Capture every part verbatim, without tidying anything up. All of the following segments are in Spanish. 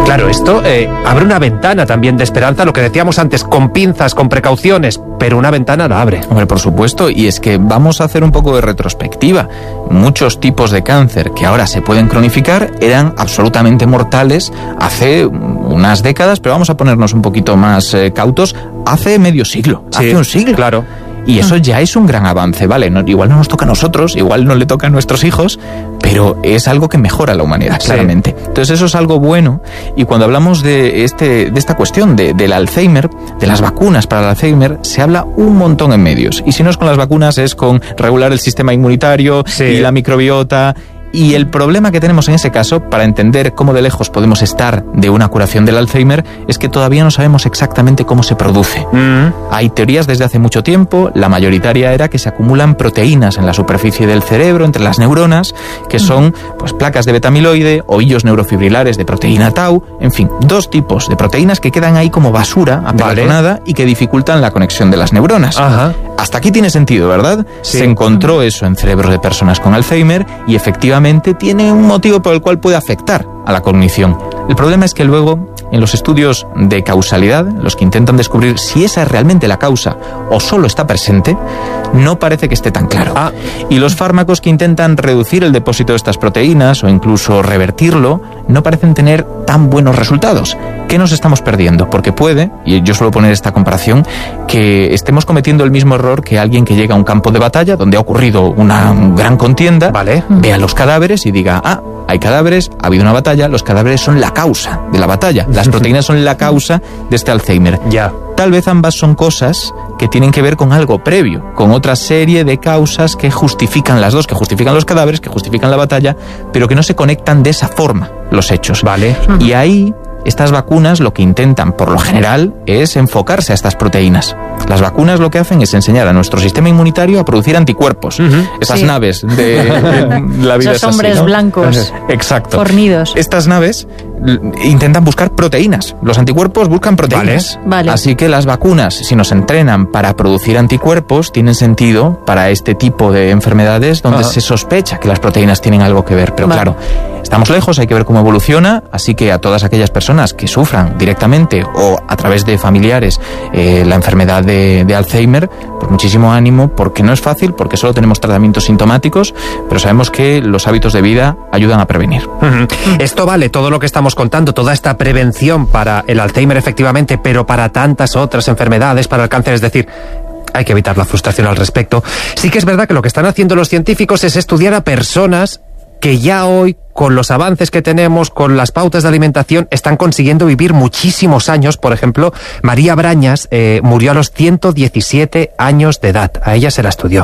Claro, esto eh, abre una ventana también de esperanza, lo que decíamos antes, con pinzas, con precauciones, pero una ventana la abre. Hombre, por supuesto, y es que vamos a hacer un poco de retrospectiva. Muchos tipos de cáncer que ahora se pueden cronificar eran absolutamente mortales hace unas décadas, pero vamos a ponernos un poquito más eh, cautos, hace medio siglo, Sí, hace un siglo. Claro. Y eso ya es un gran avance, ¿vale? No, igual no nos toca a nosotros, igual no le toca a nuestros hijos, pero es algo que mejora a la humanidad, Sí. claramente. Entonces eso es algo bueno, y cuando hablamos de este de esta cuestión de, del Alzheimer, de las vacunas para el Alzheimer, se habla un montón en medios. Y si no es con las vacunas, es con regular el sistema inmunitario Sí. y la microbiota. Y el problema que tenemos en ese caso, para entender cómo de lejos podemos estar de una curación del Alzheimer, es que todavía no sabemos exactamente cómo se produce. Mm. Hay teorías desde hace mucho tiempo, la mayoritaria era que se acumulan proteínas en la superficie del cerebro, entre las neuronas, que son pues placas de beta-amiloide o hillos neurofibrilares de proteína tau, en fin, dos tipos de proteínas que quedan ahí como basura apelotonada y que dificultan la conexión de las neuronas. Ajá. Hasta aquí tiene sentido, ¿verdad? Sí. Se encontró eso en cerebros de personas con Alzheimer y efectivamente tiene un motivo por el cual puede afectar a la cognición. El problema es que luego, en los estudios de causalidad, los que intentan descubrir si esa es realmente la causa o solo está presente, no parece que esté tan claro. Ah. Y los fármacos que intentan reducir el depósito de estas proteínas o incluso revertirlo, no parecen tener tan buenos resultados. ¿Qué nos estamos perdiendo? Porque puede, y yo suelo poner esta comparación, que estemos cometiendo el mismo error que alguien que llega a un campo de batalla donde ha ocurrido una gran contienda, Vale. vea los cadáveres y diga, ah, hay cadáveres, ha habido una batalla, los cadáveres son la causa de la batalla, las proteínas son la causa de este Alzheimer. Ya. Tal vez ambas son cosas que tienen que ver con algo previo, con otra serie de causas que justifican las dos, que justifican los cadáveres, que justifican la batalla, pero que no se conectan de esa forma los hechos. Vale. Y ahí, estas vacunas lo que intentan, por lo general, es enfocarse a estas proteínas. Las vacunas lo que hacen es enseñar a nuestro sistema inmunitario a producir anticuerpos. Ujú. Esas Sí. naves de, de la vida. Esos es así, hombres ¿no? blancos Exacto. fornidos. Estas naves l- intentan buscar proteínas. Los anticuerpos buscan proteínas. Vale. Vale. Así que las vacunas, si nos entrenan para producir anticuerpos, tienen sentido para este tipo de enfermedades donde Ajá. se sospecha que las proteínas tienen algo que ver. Pero Vale. claro, estamos lejos, hay que ver cómo evoluciona. Así que a todas aquellas personas que sufran directamente o a través de familiares eh, la enfermedad de, de Alzheimer, pues muchísimo ánimo, porque no es fácil, porque solo tenemos tratamientos sintomáticos, pero sabemos que los hábitos de vida ayudan a prevenir. Ujú. Esto vale, todo lo que estamos contando, toda esta prevención para el Alzheimer efectivamente, pero para tantas otras enfermedades, para el cáncer, es decir, hay que evitar la frustración al respecto. Sí que es verdad que lo que están haciendo los científicos es estudiar a personas que ya hoy, con los avances que tenemos, con las pautas de alimentación, están consiguiendo vivir muchísimos años. Por ejemplo, María Brañas eh, murió a los ciento diecisiete años de edad. A ella se la estudió.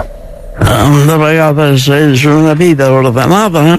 De vegades és una vida ordenada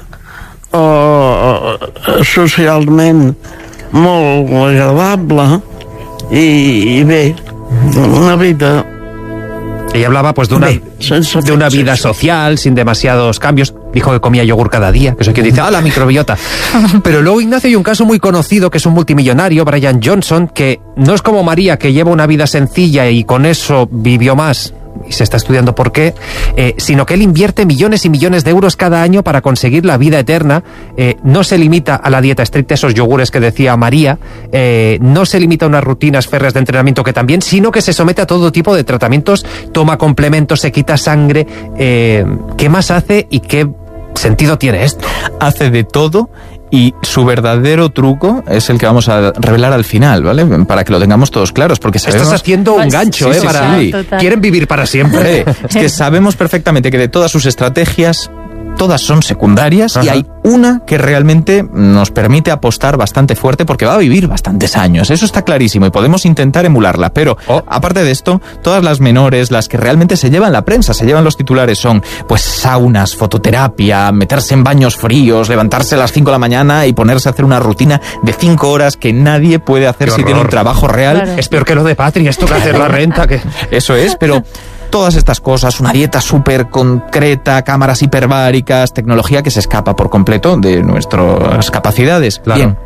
o socialment molt agradable i, i bé, una vida Ella hablaba pues de una, bé, sense de una vida fixació. social, sin demasiados cambios. Dijo que comía yogur cada día, que eso es que dice, ¡ah, la microbiota! Pero luego, Ignacio, hay un caso muy conocido que es un multimillonario, Brian Johnson, que no es como María, que lleva una vida sencilla y con eso vivió más, y se está estudiando por qué, eh, sino que él invierte millones y millones de euros cada año para conseguir la vida eterna. Eh, no se limita a la dieta estricta, esos yogures que decía María, eh, no se limita a unas rutinas férreas de entrenamiento que también, sino que se somete a todo tipo de tratamientos, toma complementos, se quita sangre. Eh, ¿Qué más hace y qué sentido tiene esto? Hace de todo y su verdadero truco es el que vamos a revelar al final, ¿vale? Para que lo tengamos todos claros, porque sabemos... Estás haciendo un Pues, gancho, sí, ¿eh? sí, Para... sí. Total. Quieren vivir para siempre. Hombre, es que sabemos perfectamente que de todas sus estrategias, todas son secundarias. Ajá. Y hay una que realmente nos permite apostar bastante fuerte porque va a vivir bastantes años. Eso está clarísimo y podemos intentar emularla. Pero, Oh. aparte de esto, todas las menores, las que realmente se llevan la prensa, se llevan los titulares, son pues saunas, fototerapia, meterse en baños fríos, levantarse a las cinco de la mañana y ponerse a hacer una rutina de cinco horas que nadie puede hacer Qué si tiene un horror. trabajo real. Claro. Es peor que lo de Patri, esto que hacer la renta. Que... Eso es, pero todas estas cosas, una dieta súper concreta, cámaras hiperbáricas, tecnología que se escapa por completo de nuestras capacidades. Claro. Bien,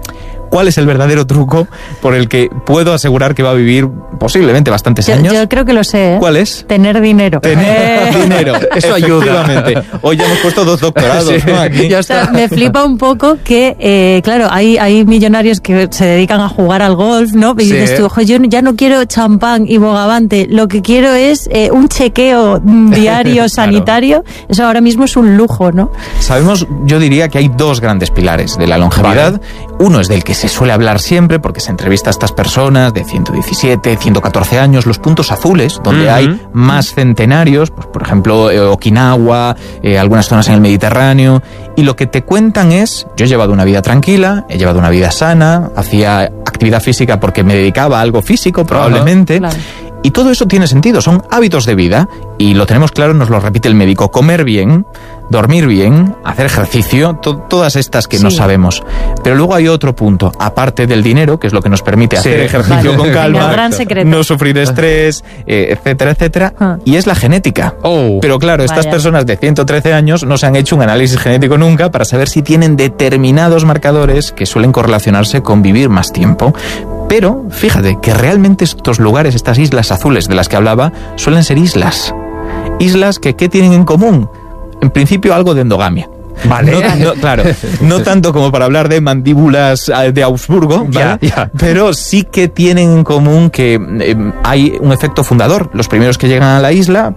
¿Cuál es el verdadero truco por el que puedo asegurar que va a vivir posiblemente bastantes yo, años? Yo creo que lo sé, ¿eh? ¿Cuál es? Tener dinero. Tener dinero. Eso ayuda. Hoy ya hemos puesto dos doctorados, sí, ¿no? Aquí. Ya está. O sea, me flipa un poco que, eh, claro, hay, hay millonarios que se dedican a jugar al golf, ¿no? Y sí. dices tú, ojo, yo ya no quiero champán y bogavante, lo que quiero es eh, un chequeo diario sanitario. Claro. Eso ahora mismo es un lujo, ¿no? Sabemos, yo diría que hay dos grandes pilares de la longevidad. Vale. Uno es del que se suele hablar siempre, porque se entrevista a estas personas de ciento diecisiete, ciento catorce años, los puntos azules, donde uh-huh. hay más centenarios, pues, por ejemplo, eh, Okinawa, eh, algunas zonas en el Mediterráneo, y lo que te cuentan es, yo he llevado una vida tranquila, he llevado una vida sana, hacía actividad física porque me dedicaba a algo físico, probablemente, uh-huh. claro. Y todo eso tiene sentido, son hábitos de vida, y lo tenemos claro, nos lo repite el médico, comer bien, dormir bien, hacer ejercicio, to- todas estas que sí. no sabemos. Pero luego hay otro punto, aparte del dinero, que es lo que nos permite sí. hacer ejercicio vale. con calma, el gran secreto. No sufrir estrés, eh, etcétera, etcétera, ah. y es la genética. Oh. Pero claro, estas Vaya. personas de ciento trece años no se han hecho un análisis genético nunca para saber si tienen determinados marcadores que suelen correlacionarse con vivir más tiempo. Pero, fíjate, que realmente estos lugares, estas islas azules de las que hablaba, suelen ser islas. Islas que, ¿qué tienen en común? En principio, algo de endogamia. Vale. No, no, claro, no tanto como para hablar de mandíbulas de Augsburgo, ¿vale? ya, ya. Pero sí que tienen en común que eh, hay un efecto fundador. Los primeros que llegan a la isla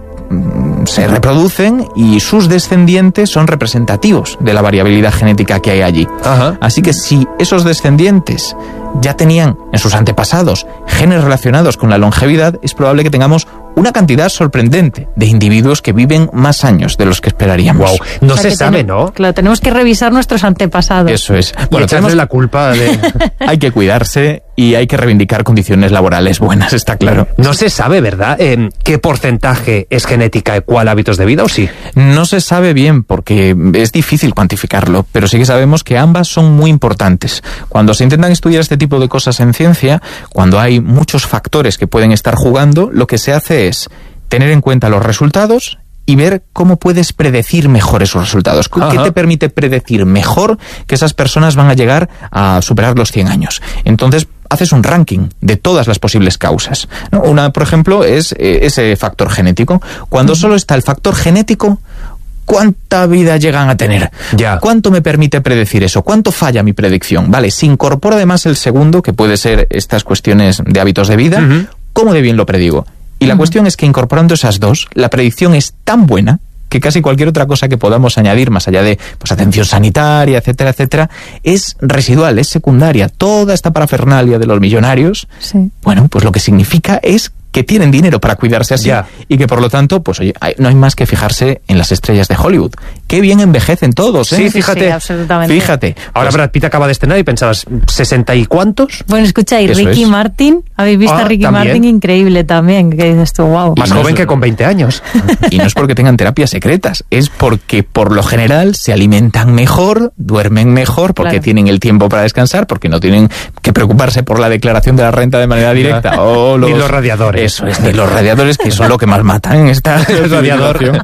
se reproducen y sus descendientes son representativos de la variabilidad genética que hay allí. Ajá. Así que si esos descendientes ya tenían en sus antepasados genes relacionados con la longevidad, es probable que tengamos una cantidad sorprendente de individuos que viven más años de los que esperaríamos. Wow. No o sea, se sabe, ten- ¿no? Claro, tenemos que revisar nuestros antepasados. Eso es. Bueno, Bueno, tenemos la culpa de... Hay que cuidarse y hay que reivindicar condiciones laborales buenas, está claro. No se sabe, ¿verdad? Eh, ¿Qué porcentaje es genética y cuál hábitos de vida, o sí? No se sabe bien porque es difícil cuantificarlo, pero sí que sabemos que ambas son muy importantes. Cuando se intentan estudiar este tipo de cosas en ciencia, cuando hay muchos factores que pueden estar jugando, lo que se hace es tener en cuenta los resultados y ver cómo puedes predecir mejor esos resultados. ¿Qué Ajá. te permite predecir mejor que esas personas van a llegar a superar los cien años? Entonces, haces un ranking de todas las posibles causas, ¿no? Una, por ejemplo, es eh, ese factor genético. Cuando uh-huh. solo está el factor genético, ¿cuánta vida llegan a tener? Ya. ¿Cuánto me permite predecir eso? ¿Cuánto falla mi predicción? Vale, si incorporo además el segundo, que puede ser estas cuestiones de hábitos de vida, uh-huh. ¿cómo de bien lo predigo? Y la uh-huh. cuestión es que incorporando esas dos, la predicción es tan buena que casi cualquier otra cosa que podamos añadir, más allá de pues, atención sanitaria, etcétera, etcétera, es residual, es secundaria. Toda esta parafernalia de los millonarios, sí. bueno, pues lo que significa es que tienen dinero para cuidarse así ya. y que por lo tanto, pues oye, hay, no hay más que fijarse en las estrellas de Hollywood. Qué bien envejecen todos, ¿eh? Sí, fíjate. Sí, absolutamente. Fíjate. Ahora pues, Brad Pitt acaba de estrenar y pensabas, ¿sesenta y cuántos? Bueno, escucha, y Eso Ricky es. Martin, ¿habéis visto Ah, a Ricky ¿también? Martin? Increíble también, que dices tú, wow. Más no joven es- que con veinte años. Y no es porque tengan terapias secretas, es porque por lo general se alimentan mejor, duermen mejor, porque Claro. tienen el tiempo para descansar, porque no tienen que preocuparse por la declaración de la renta de manera directa. o Ni los radiadores. Eso es, ni los radiadores, que son lo que más matan en esta El radiador. civilización.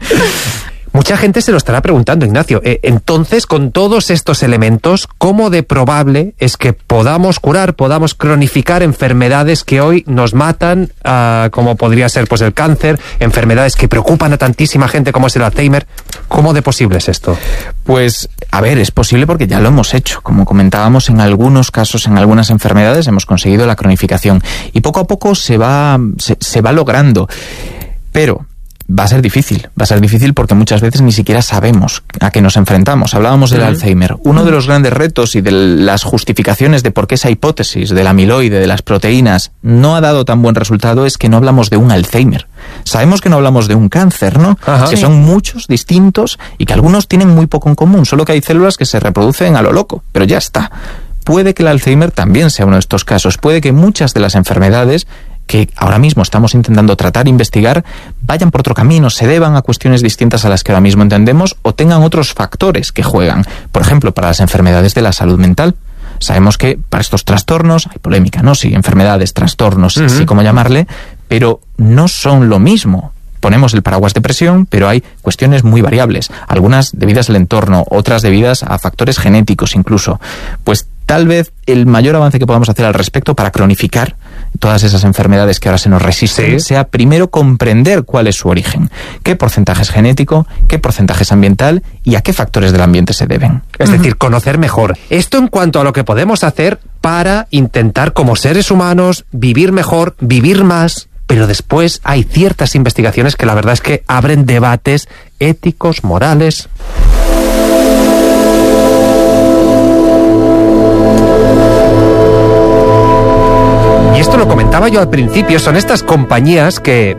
Mucha gente se lo estará preguntando, Ignacio. Eh, entonces, con todos estos elementos, ¿cómo de probable es que podamos curar, podamos cronificar enfermedades que hoy nos matan, ah, como podría ser pues el cáncer, enfermedades que preocupan a tantísima gente como es el Alzheimer? ¿Cómo de posible es esto? Pues, a ver, es posible porque ya lo hemos hecho. Como comentábamos, en algunos casos, en algunas enfermedades, hemos conseguido la cronificación. Y poco a poco se va, se, se va logrando. Pero va a ser difícil. Va a ser difícil porque muchas veces ni siquiera sabemos a qué nos enfrentamos. Hablábamos del uh-huh. Alzheimer. Uno uh-huh. de los grandes retos y de las justificaciones de por qué esa hipótesis del amiloide, de las proteínas, no ha dado tan buen resultado es que no hablamos de un Alzheimer. Sabemos que no hablamos de un cáncer, ¿no? Ajá. Que Sí. son muchos, distintos, y que algunos tienen muy poco en común, solo que hay células que se reproducen a lo loco, pero ya está. Puede que el Alzheimer también sea uno de estos casos, puede que muchas de las enfermedades que ahora mismo estamos intentando tratar e investigar vayan por otro camino, se deban a cuestiones distintas a las que ahora mismo entendemos o tengan otros factores que juegan. Por ejemplo, para las enfermedades de la salud mental. Sabemos que para estos trastornos hay polémica, ¿no? Sí, enfermedades, trastornos, uh-huh. sí, como llamarle, pero no son lo mismo. Ponemos el paraguas depresión, pero hay cuestiones muy variables, algunas debidas al entorno, otras debidas a factores genéticos incluso. Pues tal vez el mayor avance que podamos hacer al respecto para cronificar todas esas enfermedades que ahora se nos resisten, sí, sea primero comprender cuál es su origen, qué porcentaje es genético, qué porcentaje es ambiental y a qué factores del ambiente se deben. Es decir, conocer mejor. Esto en cuanto a lo que podemos hacer para intentar, como seres humanos, vivir mejor, vivir más, pero después hay ciertas investigaciones que la verdad es que abren debates éticos, morales. Y esto lo comentaba yo al principio, son estas compañías que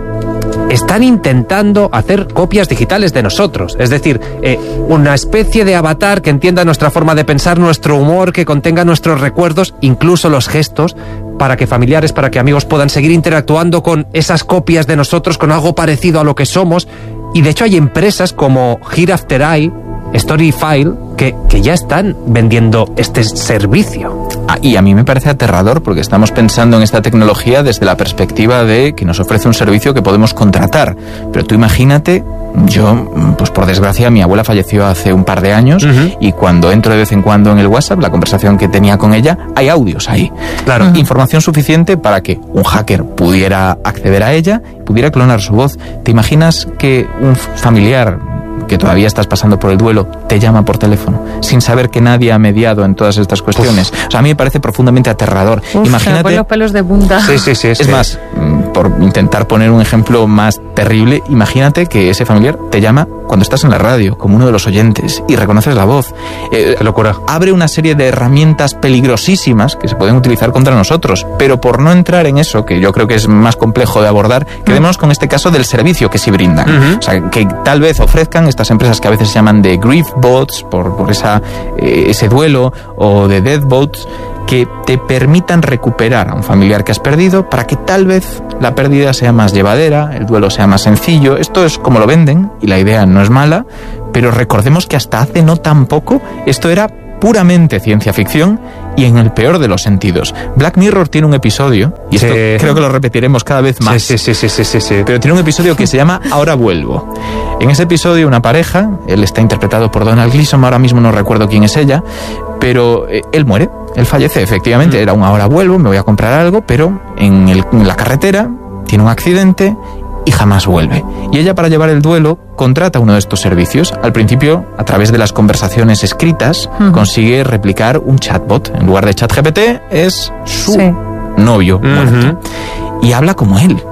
están intentando hacer copias digitales de nosotros, es decir, eh, una especie de avatar que entienda nuestra forma de pensar, nuestro humor, que contenga nuestros recuerdos, incluso los gestos, para que familiares, para que amigos puedan seguir interactuando con esas copias de nosotros, con algo parecido a lo que somos. Y de hecho hay empresas como Here After I, Storyfile, que, que ya están vendiendo este servicio. Ah, y a mí me parece aterrador porque estamos pensando en esta tecnología desde la perspectiva de que nos ofrece un servicio que podemos contratar. Pero tú imagínate, yo, pues por desgracia, mi abuela falleció hace un par de años, uh-huh, y cuando entro de vez en cuando en el WhatsApp, la conversación que tenía con ella, hay audios ahí. Claro. Uh-huh. Información suficiente para que un hacker pudiera acceder a ella, pudiera clonar su voz. ¿Te imaginas que un familiar que todavía estás pasando por el duelo te llama por teléfono sin saber que nadie ha mediado en todas estas cuestiones? Uf. O sea, a mí me parece profundamente aterrador. Uf, imagínate, me los pelos de punta. Sí, sí, sí, es sí. más, por intentar poner un ejemplo más terrible, imagínate que ese familiar te llama cuando estás en la radio como uno de los oyentes y reconoces la voz. Eh, Qué locura. Abre una serie de herramientas peligrosísimas que se pueden utilizar contra nosotros, pero por no entrar en eso, que yo creo que es más complejo de abordar, quedémonos con este caso del servicio que sí brindan. Uh-huh. O sea, que tal vez ofrezcan estas empresas que a veces se llaman de grief bots por, por esa, eh, ese duelo, o de death bots, que te permitan recuperar a un familiar que has perdido para que tal vez la pérdida sea más llevadera, el duelo sea más sencillo. Esto es como lo venden y la idea no es mala, pero recordemos que hasta hace no tan poco esto era puramente ciencia ficción y en el peor de los sentidos. Black Mirror tiene un episodio, y esto sí, creo que lo repetiremos cada vez más, sí, sí, sí, sí, sí, sí. pero tiene un episodio que se llama Ahora Vuelvo. En ese episodio una pareja, él está interpretado por Donald Gleeson, ahora mismo no recuerdo quién es ella, pero eh, él muere, él fallece, efectivamente, era un ahora vuelvo, me voy a comprar algo, pero en, el, en la carretera tiene un accidente y jamás vuelve. Y ella, para llevar el duelo, contrata uno de estos servicios. Al principio, a través de las conversaciones escritas, uh-huh, consigue replicar un chatbot. En lugar de ChatGPT, es su sí. novio uh-huh. muerto. Y habla como él.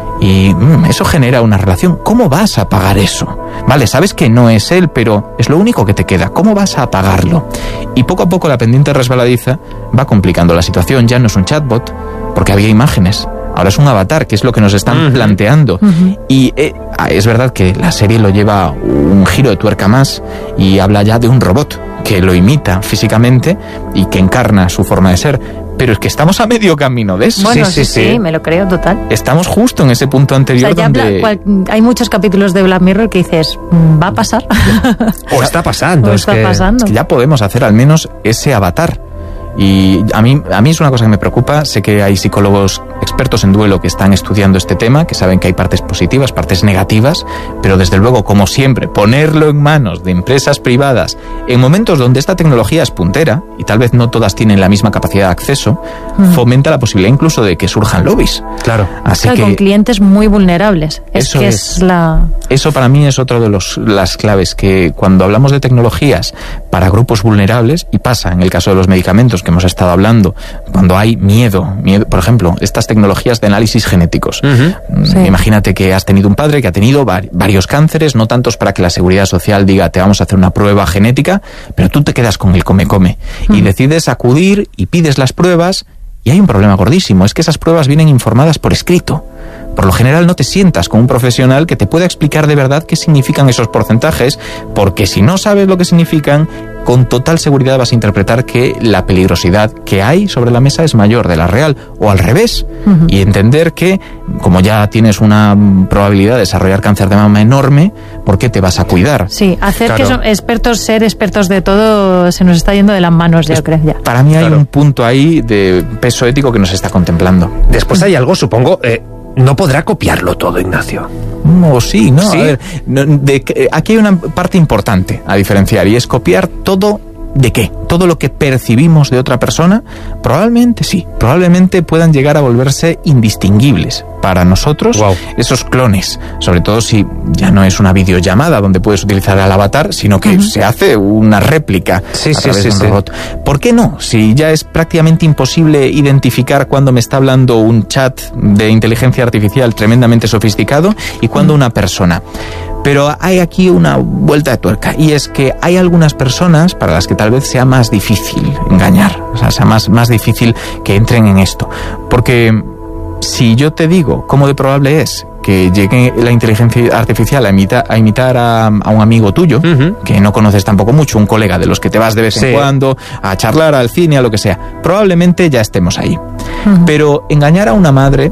Y mmm, eso genera una relación. ¿Cómo vas a pagar eso? Vale, sabes que no es él, pero es lo único que te queda. ¿Cómo vas a pagarlo? Y poco a poco la pendiente resbaladiza va complicando la situación. Ya no es un chatbot, porque había imágenes. Ahora es un avatar, que es lo que nos están uh-huh. planteando. Uh-huh. Y eh, es verdad que la serie lo lleva un giro de tuerca más y habla ya de un robot que lo imita físicamente y que encarna su forma de ser. Pero es que estamos a medio camino de eso. Bueno, sí, sí, sí, sí, me lo creo, total. Estamos justo en ese punto anterior, o sea, ya donde... cual, hay muchos capítulos de Black Mirror que dices, ¿va a pasar? O está pasando. O es está que... pasando. Es que ya podemos hacer al menos ese avatar. Y a mí, a mí es una cosa que me preocupa. Sé que hay psicólogos expertos en duelo que están estudiando este tema, que saben que hay partes positivas, partes negativas, pero desde luego, como siempre, ponerlo en manos de empresas privadas en momentos donde esta tecnología es puntera, y tal vez no todas tienen la misma capacidad de acceso, mm. fomenta la posibilidad incluso de que surjan lobbies. Claro. Así claro, que con clientes muy vulnerables. Es eso que es, es la... Eso para mí es otro de los, las claves, que cuando hablamos de tecnologías para grupos vulnerables, y pasa en el caso de los medicamentos que hemos estado hablando, cuando hay miedo, miedo por ejemplo, estas tecnologías de análisis genéticos. Uh-huh. Sí. Imagínate que has tenido un padre que ha tenido var- varios cánceres, no tantos para que la Seguridad Social diga te vamos a hacer una prueba genética, pero tú te quedas con el come-come uh-huh. y decides acudir y pides las pruebas, y hay un problema gordísimo, es que esas pruebas vienen informadas por escrito. Por lo general no te sientas con un profesional que te pueda explicar de verdad qué significan esos porcentajes, porque si no sabes lo que significan, con total seguridad vas a interpretar que la peligrosidad que hay sobre la mesa es mayor de la real, o al revés, uh-huh. y entender que, como ya tienes una probabilidad de desarrollar cáncer de mama enorme, ¿por qué te vas a cuidar? Sí, hacer claro. que son expertos, ser expertos de todo, se nos está yendo de las manos, yo creo ya. Para mí hay claro. un punto ahí de peso ético que nos está contemplando. Después hay algo, supongo... Eh... No podrá copiarlo todo, Ignacio. No, sí, no. ¿Sí? A ver, no, de, aquí hay una parte importante a diferenciar, y es copiar todo ¿de qué? Todo lo que percibimos de otra persona, probablemente sí, probablemente puedan llegar a volverse indistinguibles para nosotros. Wow. Esos clones, sobre todo si ya no es una videollamada donde puedes utilizar al avatar, sino que uh-huh. se hace una réplica sí, a sí, través sí, de un sí. robot. ¿Por qué no? Si ya es prácticamente imposible identificar cuando me está hablando un chat de inteligencia artificial tremendamente sofisticado y cuando uh-huh. una persona. Pero hay aquí una vuelta de tuerca, y es que hay algunas personas para las que tal vez sea más difícil engañar, o sea, sea más, más difícil que entren en esto. Porque si yo te digo cómo de probable es que llegue la inteligencia artificial a, imita, a imitar a, a un amigo tuyo, uh-huh. que no conoces tampoco mucho, un colega de los que te vas de vez sí. en cuando a charlar, al cine, a lo que sea, probablemente ya estemos ahí. Uh-huh. Pero engañar a una madre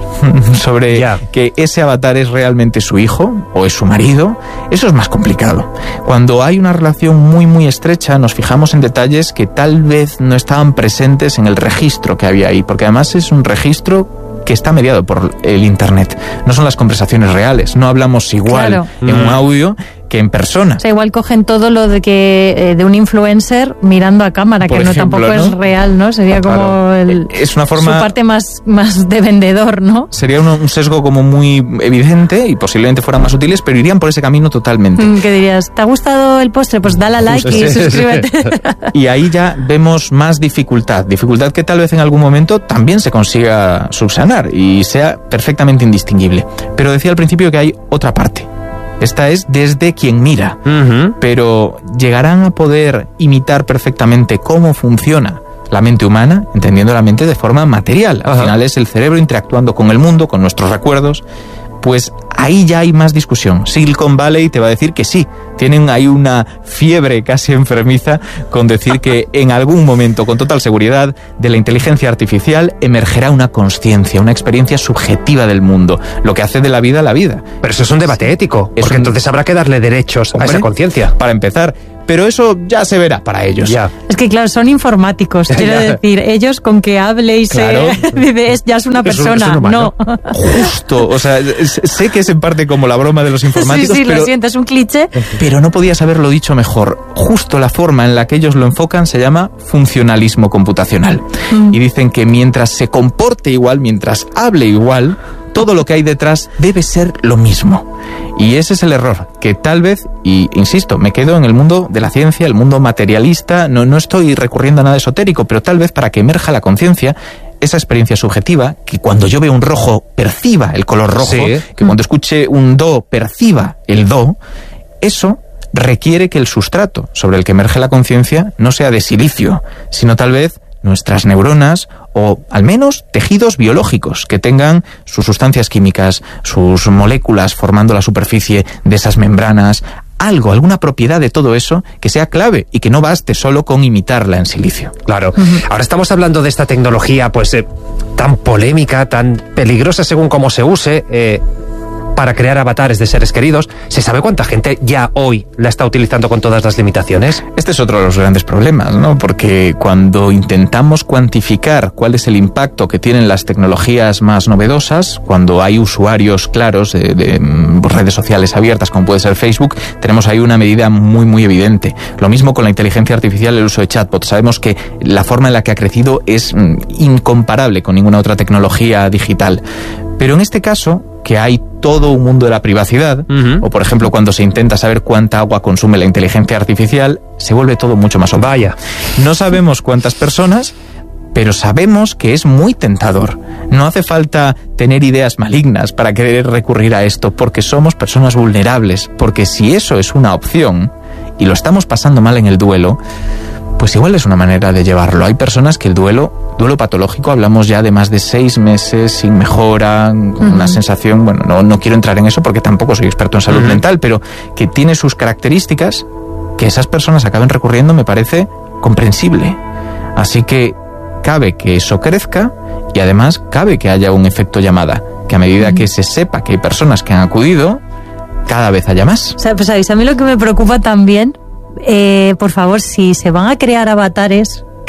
sobre yeah. que ese avatar es realmente su hijo o es su marido, eso es más complicado. Cuando hay una relación muy muy estrecha, nos fijamos en detalles que tal vez no estaban presentes en el registro que había ahí, porque además es un registro que está mediado por el internet. No son las conversaciones reales, no hablamos igual claro. en un audio que en persona. O sea, igual cogen todo lo de que eh, de un influencer mirando a cámara, por que no ejemplo, tampoco ¿no? es real, ¿no? Sería claro. como el, es una forma, su parte más, más de vendedor, ¿no? Sería un, un sesgo como muy evidente y posiblemente fueran más útiles, pero irían por ese camino totalmente. Mm, ¿Qué dirías? ¿Te ha gustado el postre? Pues dale a like y suscríbete. Y ahí ya vemos más dificultad, dificultad que tal vez en algún momento también se consiga subsanar y sea perfectamente indistinguible. Pero decía al principio que hay otra parte. Esta es desde quien mira, uh-huh. pero ¿llegarán a poder imitar perfectamente cómo funciona la mente humana, entendiendo la mente de forma material? Al uh-huh. final es el cerebro interactuando con el mundo, con nuestros recuerdos. Pues ahí ya hay más discusión. Silicon Valley te va a decir que sí. Tienen ahí una fiebre casi enfermiza con decir que en algún momento, con total seguridad, de la inteligencia artificial emergerá una conciencia, una experiencia subjetiva del mundo, lo que hace de la vida la vida. Pero eso es un debate ético, es porque un... entonces habrá que darle derechos Hombre, a esa conciencia. Para empezar. Pero eso ya se verá para ellos. Ya. Es que claro, son informáticos, quiero decir, ellos con que hable y claro. se es, ya es una persona, es un, es un no. Justo, o sea, sé que es en parte como la broma de los informáticos, sí, sí, pero, lo siento, es un cliché. Pero no podías haberlo dicho mejor. Justo la forma en la que ellos lo enfocan se llama funcionalismo computacional. Mm. Y dicen que mientras se comporte igual, mientras hable igual, todo lo que hay detrás debe ser lo mismo. Y ese es el error, que tal vez, y insisto, me quedo en el mundo de la ciencia, el mundo materialista, no, no estoy recurriendo a nada esotérico, pero tal vez para que emerja la conciencia, esa experiencia subjetiva, que cuando yo veo un rojo perciba el color rojo, sí. que cuando escuche un do perciba el do, eso requiere que el sustrato sobre el que emerge la conciencia no sea de silicio, sino tal vez nuestras neuronas o al menos tejidos biológicos que tengan sus sustancias químicas, sus moléculas formando la superficie de esas membranas, algo, alguna propiedad de todo eso que sea clave y que no baste solo con imitarla en silicio. Claro. Uh-huh. Ahora estamos hablando de esta tecnología pues eh, tan polémica, tan peligrosa según cómo se use, eh, para crear avatares de seres queridos. ¿Se sabe cuánta gente ya hoy la está utilizando con todas las limitaciones? Este es otro de los grandes problemas, ¿no? Porque cuando intentamos cuantificar cuál es el impacto que tienen las tecnologías más novedosas, cuando hay usuarios claros de, de redes sociales abiertas, como puede ser Facebook, tenemos ahí una medida muy, muy evidente. Lo mismo con la inteligencia artificial, el uso de chatbots. Sabemos que la forma en la que ha crecido es mm, incomparable con ninguna otra tecnología digital. Pero en este caso, que hay todo un mundo de la privacidad, uh-huh. o por ejemplo cuando se intenta saber cuánta agua consume la inteligencia artificial, se vuelve todo mucho más obvio. Vaya. No sabemos cuántas personas, pero sabemos que es muy tentador. No hace falta tener ideas malignas para querer recurrir a esto, porque somos personas vulnerables, porque si eso es una opción, y lo estamos pasando mal en el duelo, pues igual es una manera de llevarlo. Hay personas que el duelo, duelo patológico, hablamos ya de más de seis meses sin mejora, con uh-huh. una sensación, bueno, no, no quiero entrar en eso porque tampoco soy experto en salud uh-huh. mental, pero que tiene sus características, que esas personas acaben recurriendo me parece comprensible. Así que cabe que eso crezca y además cabe que haya un efecto llamada, que a medida uh-huh. que se sepa que hay personas que han acudido, cada vez haya más. O sea, pues sabéis, a mí lo que me preocupa también, eh, por favor, si se van a crear avatares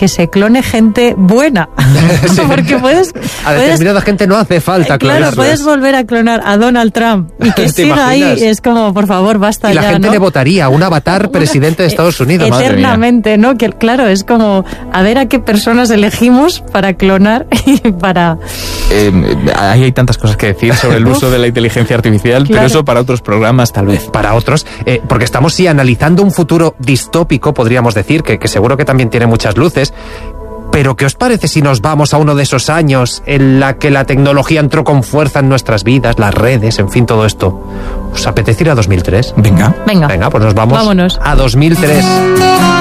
que se clone gente buena. Sí. Porque puedes... A determinada puedes, gente no hace falta clonarla. Claro, puedes volver a clonar a Donald Trump y que siga ahí. Es como, por favor, basta ya. Y la ya, gente ¿no? le votaría a un avatar presidente de Estados Unidos. Eternamente, ¿no? Que claro, es como a ver a qué personas elegimos para clonar y para... Eh, ahí hay tantas cosas que decir sobre el uso de la inteligencia artificial, claro. Pero eso para otros programas tal vez. Para otros, eh, porque estamos sí analizando un futuro distópico, podríamos decir, que, que seguro que también tiene muchas luces. Pero ¿qué os parece si nos vamos a uno de esos años en la que la tecnología entró con fuerza en nuestras vidas, las redes, en fin, todo esto? ¿Os apetece ir a dos mil tres? Venga. Venga. Venga, pues nos vamos Vámonos. a dos mil tres.